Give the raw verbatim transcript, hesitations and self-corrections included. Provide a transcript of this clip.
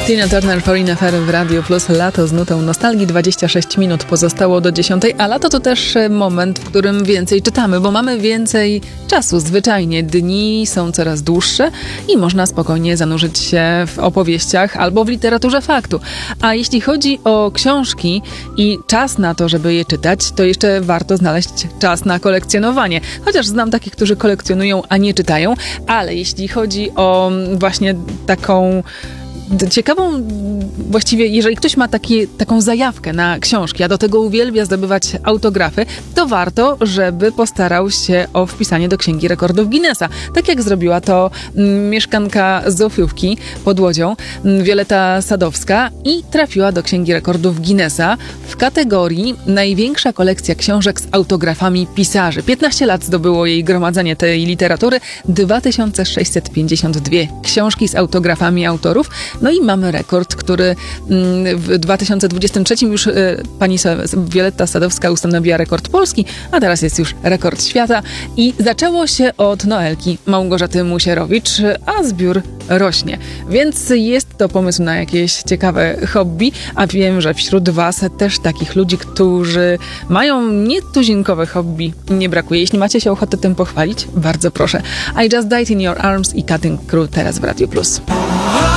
Tina Turner, Foreign Affair w Radio Plus. Lato z nutą nostalgii. dwadzieścia sześć minut pozostało do dziesiątej, a lato to też moment, w którym więcej czytamy, bo mamy więcej czasu. Zwyczajnie dni są coraz dłuższe i można spokojnie zanurzyć się w opowieściach albo w literaturze faktu. A jeśli chodzi o książki i czas na to, żeby je czytać, to jeszcze warto znaleźć czas na kolekcjonowanie. Chociaż znam takich, którzy kolekcjonują, a nie czytają, ale jeśli chodzi o właśnie taką ciekawą, właściwie jeżeli ktoś ma taki, taką zajawkę na książki, a do tego uwielbia zdobywać autografy, to warto, żeby postarał się o wpisanie do Księgi Rekordów Guinnessa. Tak jak zrobiła to m, mieszkanka Zofiówki pod Łodzią, m, Wioleta Sadowska, i trafiła do Księgi Rekordów Guinnessa w kategorii największa kolekcja książek z autografami pisarzy. piętnaście lat zdobyło jej gromadzenie tej literatury, dwa tysiące sześćset pięćdziesiąt dwie książki z autografami autorów. No i mamy rekord, który w dwa tysiące dwudziestym trzecim już pani Wioleta Sadowska ustanowiła rekord Polski, a teraz jest już rekord świata. I zaczęło się od Noelki Małgorzaty Musierowicz, a zbiór rośnie. Więc jest to pomysł na jakieś ciekawe hobby, a wiem, że wśród was też takich ludzi, którzy mają nietuzinkowe hobby, nie brakuje. Jeśli macie się ochotę tym pochwalić, bardzo proszę. I Just Died in Your Arms i Cutting Crew teraz w Radio Plus.